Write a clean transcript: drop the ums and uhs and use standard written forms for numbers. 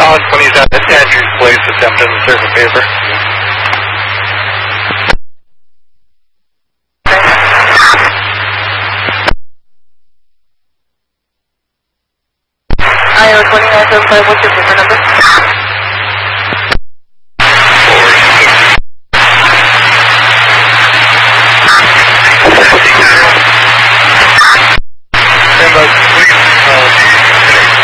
Alex when he's at Andrew's place attempting to serve a paper. IO 2975, what's your paper number?